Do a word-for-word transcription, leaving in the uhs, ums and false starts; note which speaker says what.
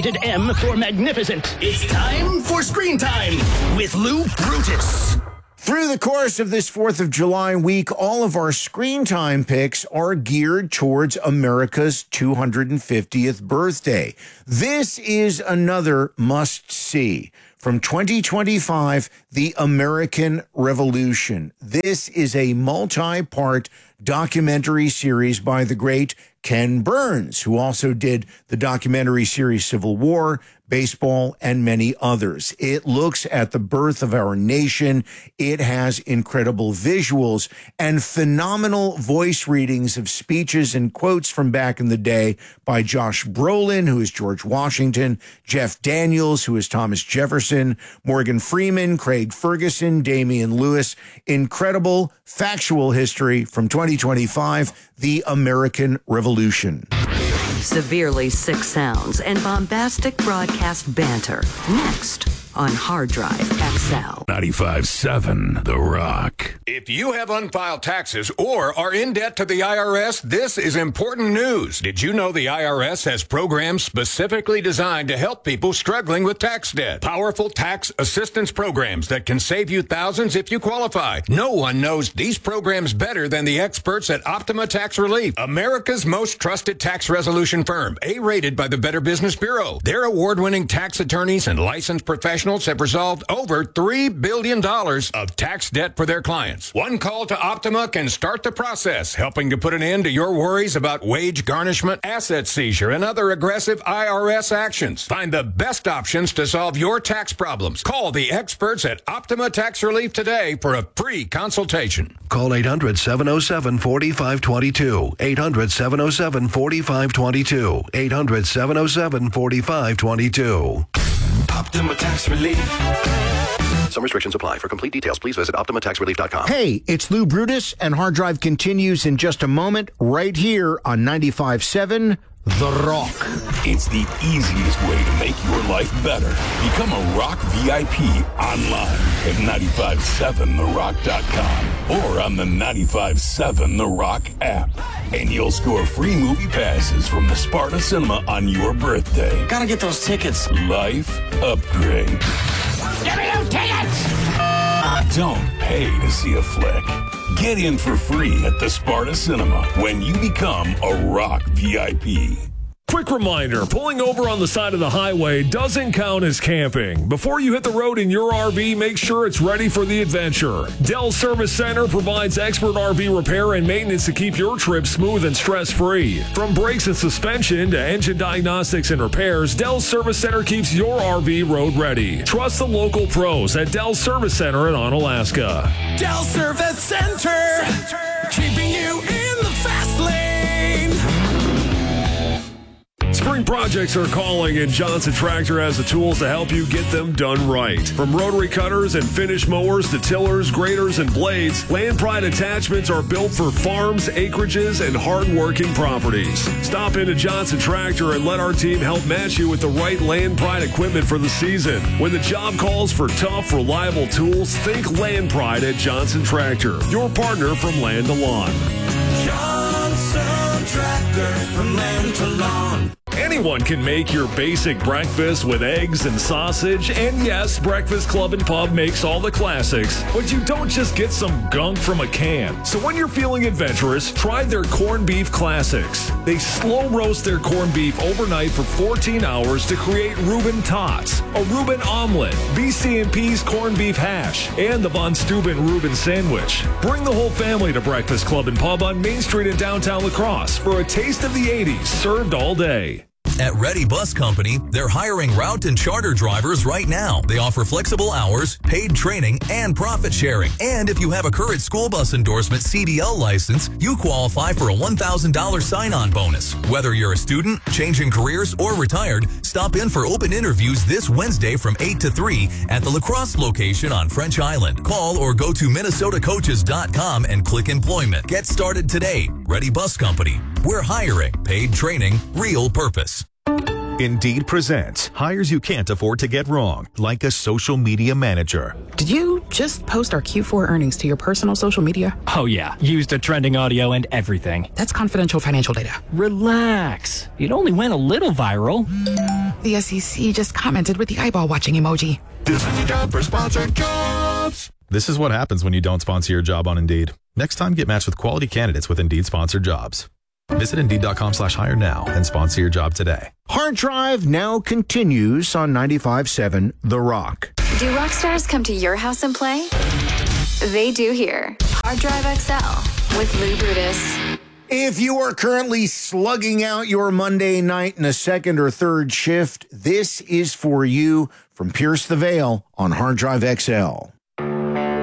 Speaker 1: Rated M for magnificent.
Speaker 2: It's time for Screen Time with Lou Brutus.
Speaker 3: Through the course of this fourth of July week, all of our Screen Time picks are geared towards America's two hundred fiftieth birthday. This is another must-see. From twenty twenty-five, The American Revolution. This is a multi-part documentary series by the great Ken Burns, who also did the documentary series Civil War, baseball, and many others. It looks at the birth of our nation. It has incredible visuals and phenomenal voice readings of speeches and quotes from back in the day by Josh Brolin, who is George Washington, Jeff Daniels, who is Thomas Jefferson, Morgan Freeman, Craig Ferguson, Damian Lewis. Incredible factual history from twenty twenty-five, The American Revolution.
Speaker 4: Severely sick sounds and bombastic broadcast banter. Next on Hard Drive X L.
Speaker 5: ninety-five point seven The Rock.
Speaker 6: If you have unfiled taxes or are in debt to the I R S, this is important news. Did you know the I R S has programs specifically designed to help people struggling with tax debt? Powerful tax assistance programs that can save you thousands if you qualify. No one knows these programs better than the experts at Optima Tax Relief, America's most trusted tax resolution firm, A-rated by the Better Business Bureau. Their award-winning tax attorneys and licensed professionals have resolved over three billion dollars of tax debt for their clients. One call to Optima can start the process, helping to put an end to your worries about wage garnishment, asset seizure, and other aggressive I R S actions. Find the best options to solve your tax problems. Call the experts at Optima Tax Relief today for a free consultation.
Speaker 7: Call eight hundred, seven oh seven, four five two two. eight hundred, seven oh seven, four five two two. eight hundred, seven oh seven, four five two two.
Speaker 2: Optima Tax Relief.
Speaker 7: Some restrictions apply. For complete details, please visit Optima Tax Relief dot com.
Speaker 3: Hey, it's Lou Brutus, and Hard Drive continues in just a moment right here on ninety-five point seven The Rock.
Speaker 5: It's the easiest way to make your life better. Become a Rock V I P online at ninety-five seven the rock dot com or on the ninety-five seven The Rock app. And you'll score free movie passes from the Sparta Cinema on your birthday.
Speaker 2: Gotta get those tickets.
Speaker 5: Life upgrade.
Speaker 2: Give me those tickets!
Speaker 5: Don't pay to see a flick. Get in for free at the Sparta Cinema when you become a Rock V I P.
Speaker 8: Quick reminder, pulling over on the side of the highway doesn't count as camping. Before you hit the road in your R V, make sure it's ready for the adventure. Dell Service Center provides expert R V repair and maintenance to keep your trip smooth and stress-free. From brakes and suspension to engine diagnostics and repairs, Dell Service Center keeps your R V road ready. Trust the local pros at Dell Service Center in Onalaska.
Speaker 2: Dell Service Center, Center. Keeping you in the fast lane.
Speaker 8: Spring projects are calling, and Johnson Tractor has the tools to help you get them done right. From rotary cutters and finish mowers to tillers, graders, and blades, Land Pride attachments are built for farms, acreages, and hard-working properties. Stop into Johnson Tractor and let our team help match you with the right Land Pride equipment for the season. When the job calls for tough, reliable tools, think Land Pride at Johnson Tractor, your partner from land to lawn.
Speaker 2: Johnson Tractor, from land to lawn.
Speaker 8: Anyone can make your basic breakfast with eggs and sausage, and yes, Breakfast Club and Pub makes all the classics, but you don't just get some gunk from a can. So when you're feeling adventurous, try their corned beef classics. They slow roast their corned beef overnight for fourteen hours to create Reuben Tots, a Reuben omelet, B C and P's corned beef hash, and the Von Steuben Reuben sandwich. Bring the whole family to Breakfast Club and Pub on Main Street in downtown La Crosse for a taste of the eighties served all day.
Speaker 9: At Ready Bus Company, they're hiring route and charter drivers right now. They offer flexible hours, paid training, and profit sharing. And if you have a current school bus endorsement C D L license, you qualify for a one thousand dollars sign-on bonus. Whether you're a student, changing careers, or retired, stop in for open interviews this Wednesday from eight to three at the La Crosse location on French Island. Call or go to minnesota coaches dot com and click employment. Get started today. Ready Bus Company. We're hiring, paid training, real purpose.
Speaker 10: Indeed presents hires you can't afford to get wrong, like a social media manager.
Speaker 11: Did you just post our Q four earnings to your personal social media?
Speaker 12: Oh yeah, used the trending audio and everything.
Speaker 11: That's confidential financial data.
Speaker 12: Relax. It only went a little viral.
Speaker 11: The S E C just commented with the eyeball watching emoji.
Speaker 2: This is your job for sponsored jobs.
Speaker 13: This is what happens when you don't sponsor your job on Indeed. Next time, get matched with quality candidates with Indeed sponsored jobs. Visit Indeed.com slash hire now and sponsor your job today.
Speaker 3: Hard Drive now continues on ninety-five point seven The Rock.
Speaker 14: Do rock stars come to your house and play? They do here. Hard Drive X L with Lou Brutus.
Speaker 3: If you are currently slugging out your Monday night in a second or third shift, this is for you from Pierce the Veil on Hard Drive X L.